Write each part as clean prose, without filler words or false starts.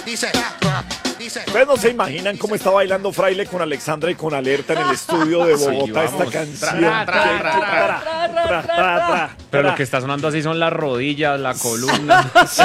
Ustedes no se imaginan cómo está bailando Fraile con Alexandra y con Alerta en el estudio de Bogotá esta canción. Pero lo que está sonando así son las rodillas, la columna. Sí.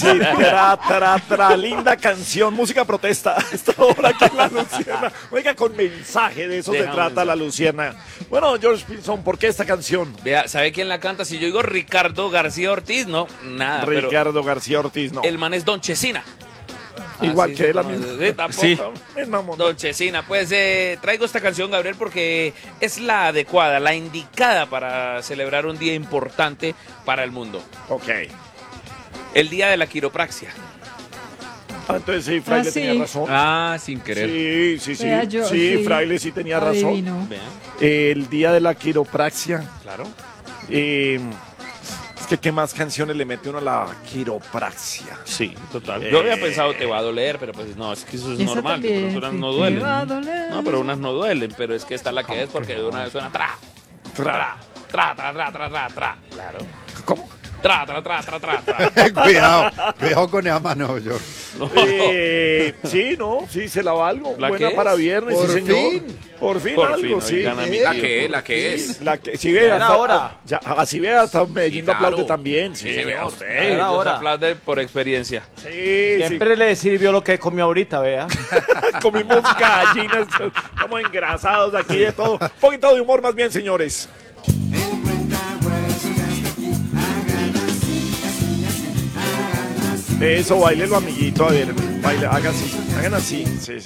Linda canción, música protesta. Esta hora aquí en La Luciana. Oiga, con mensaje, de eso se trata La Luciana. Bueno, George Pilson, ¿por qué esta canción? Vea, ¿sabe quién la canta? Si yo digo Ricardo García Ortiz, no, nada. Ricardo García Ortiz, no. El man es Don Chesina. Igual que él, Sí, Don Chesina. Pues traigo esta canción, Gabriel, porque es la adecuada, la indicada para celebrar un día importante para el mundo. Ok. El día de la quiropraxia. Entonces sí, Fraile tenía razón. Sin querer. Sí. Yo, sí, Fraile sí tenía razón. El día de la quiropraxia. Claro. Es que qué más canciones le mete uno a la quiropraxia. Sí, total. Yo había pensado te va a doler, pero pues no, es que eso es normal. También, que unas sí, no duelen. te va a doler. No, pero unas no duelen, pero es que esta es la que es porque de una vez suena tra. Claro. ¿Cómo? Tra. Cuidado con esa mano, George. Sí, se la valgo. ¿La Buena qué para es? viernes, Por sí, señor. fin. Por fin Por algo, fin, sí. oigan a mi ¿La tío. que es? ¿La que es? Si ve, Era hora. así ve, hasta Medellín lo claro. aplaude también. Sí, Sí, vea usted. usted. Era Ellos hora. aplauden por experiencia. Sí. Siempre le sirvió lo que comió ahorita, vea. Comimos gallinas, estamos engrasados aquí de todo. Un poquito de humor más bien, señores. Eso, bailelo, amiguito. A ver, baile, hagan así. Sí.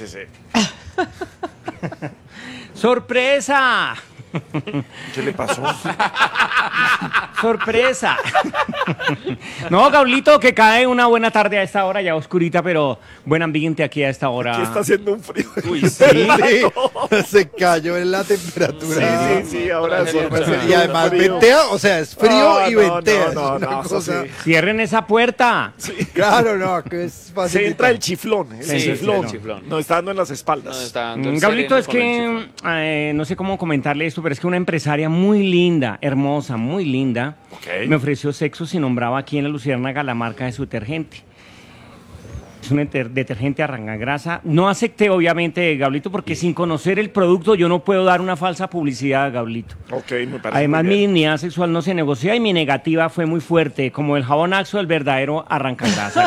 ¡Sorpresa! ¿Qué le pasó? ¡Sorpresa! No, Gaulito, que cae una buena tarde a esta hora, ya oscurita, pero buen ambiente aquí a esta hora. Aquí está haciendo un frío. Uy, sí. Sí, se cayó en la temperatura. Sí, ahora sí. Y además ventea, o sea, es frío y ventea. No, es una eso cosa. sí. Cierren esa puerta. Claro, no, que es fácil. Se entra el chiflón. Sí, El el chiflón. No está dando en las espaldas. No, está dando el Gaulito, sereno es con el que chiflón. no sé cómo comentarle esto, pero es que una empresaria muy linda, hermosa, muy linda, me ofreció sexo si nombraba aquí en la Luciérnaga la marca de su detergente. Es un detergente arrancagrasa. No acepté, obviamente, Gaulito, porque sin conocer el producto yo no puedo dar una falsa publicidad, Gaulito. Ok, me parece Además, muy mi bien. dignidad sexual no se negocia y mi negativa fue muy fuerte, como el jabón Axo, el verdadero arrancagrasa.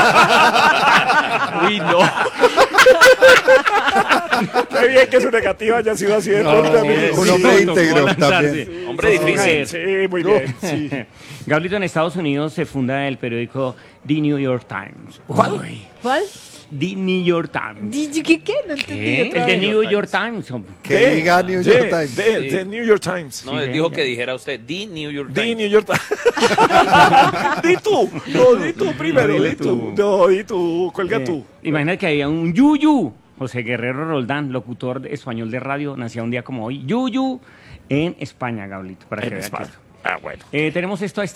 Uy, no. Qué bien que su negativa haya sido así de fuerte. amigo. Un hombre íntegro también. Hombre difícil. Sí, muy bien. Sí. Gaulito, en Estados Unidos se funda el periódico The New York Times. ¿Cuál? The New York Times. ¿Qué? No entendí otra El The vez. New York Times, hombre. Que diga New York Times. The New York Times. No, él dijo que dijera usted, The New York The Times. New York Times. Di tú. No, di tú primero. No, Di di tú. tú. No, di tú. Cuelga tú. Imagínate que había un Yuyu, José Guerrero Roldán, locutor español de radio, nacía un día como hoy. Yuyu en España, Gaulito, para que En vea España. que- Ah, bueno. Tenemos esto a